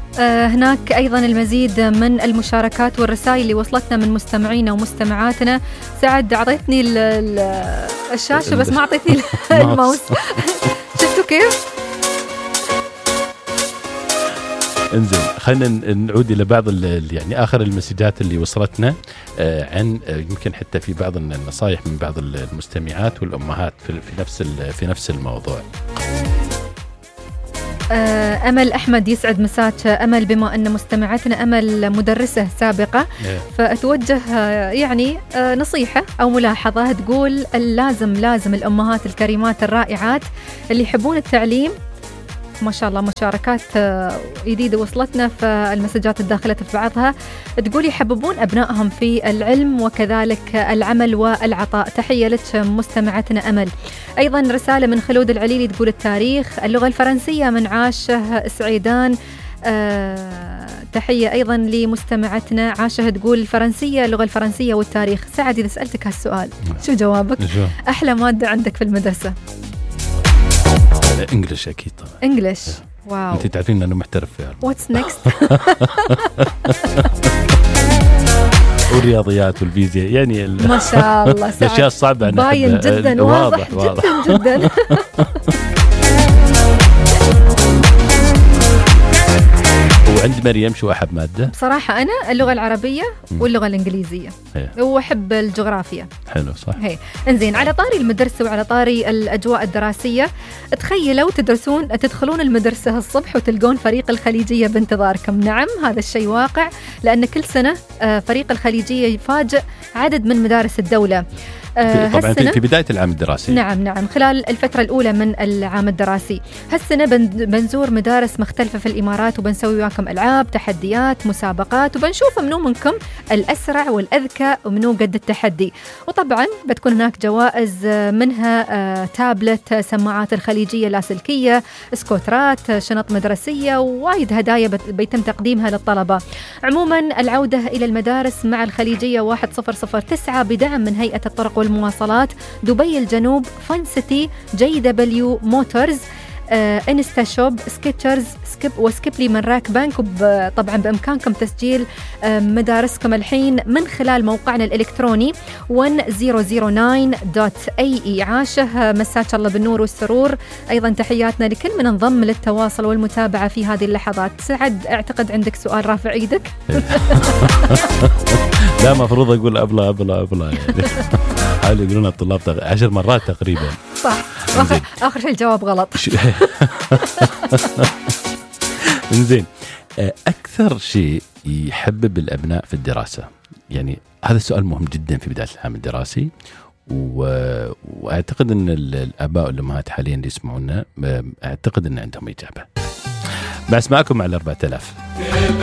هناك أيضا المزيد من المشاركات والرسائل اللي وصلتنا من مستمعينا ومستمعاتنا. سعد أعطيتني الشاشة بس ما أعطيتني الماوس. شفتوا كيف؟ انزين خلينا نعود إلى بعض يعني آخر المسجات اللي وصلتنا عن يمكن حتى في بعض النصائح من بعض المستمعات والأمهات في نفس الموضوع. أمل أحمد يسعد مساك أمل، بما أن مستمعتنا أمل مدرسة سابقة فأتوجه يعني نصيحة أو ملاحظة، تقول لازم الأمهات الكريمات الرائعات اللي يحبون التعليم، ما شاء الله مشاركات جديدة وصلتنا في المسجات الداخلة في بعضها، تقول يحببون أبنائهم في العلم وكذلك العمل والعطاء. تحية لك مستمعتنا أمل. أيضا رسالة من خلود العليلي تقول التاريخ، اللغة الفرنسية من عاشه سعيدان. تحية أيضا لمستمعتنا عاشه تقول الفرنسية، اللغة الفرنسية والتاريخ. سعد إذا سألتك هالسؤال شو جوابك؟ أحلى مادة عندك في المدرسة؟ انجلش اكيد طبعا. انجلش. واو، انت تعرفين انه محترف فيها. واتس نيكست؟ والرياضيات والفيزياء يعني ما شاء الله الاشياء الصعبه باين جدا واضح جدا. وعند مريم شو أحب مادة؟ بصراحة أنا اللغة العربية واللغة الإنجليزية وأحب الجغرافيا. حلو صح. إنزين، على طاري المدرسة وعلى طاري الأجواء الدراسية، تخيلوا تدخلون المدرسة الصبح وتلقون فريق الخليجية بانتظاركم. نعم هذا الشيء واقع، لأن كل سنة فريق الخليجية يفاجئ عدد من مدارس الدولة. طبعا في بداية العام الدراسي. نعم خلال الفترة الأولى من العام الدراسي. هالسنة بنزور مدارس مختلفة في الإمارات، وبنسوي وياكم ألعاب، تحديات، مسابقات، وبنشوف منو منكم الأسرع والأذكى ومنو قد التحدي. وطبعا بتكون هناك جوائز، منها تابلت، سماعات الخليجية لاسلكية، سكوترات، شنط مدرسية، ووايد هدايا بيتم تقديمها للطلبة. عموما العودة إلى المدارس مع الخليجية 1009 بدعم من هيئة الطرق والمواصلات، دبي الجنوب، فن سيتي، جي دبليو موتورز، انستا شوب، سكيتشرز، وسكيبلي من راك بانك. طبعا بإمكانكم تسجيل مدارسكم الحين من خلال موقعنا الإلكتروني 1009.ae. عاشه مساك الله بالنور والسرور. أيضا تحياتنا لكل من انضم للتواصل والمتابعة في هذه اللحظات. سعد أعتقد عندك سؤال رافع إيدك. لا مفروض أقول أبلا يعني. حاولوا يقولون الطلاب 10 مرات تقريبا. صح. آخر شيء الجواب غلط. إنزين، أكثر شيء يحبب الأبناء في الدراسة، يعني هذا السؤال مهم جدا في بداية العام الدراسي، وأعتقد أن الآباء والأمهات حاليا اللي يسمعونا أعتقد أن عندهم إجابة. بسمعكم على 4000.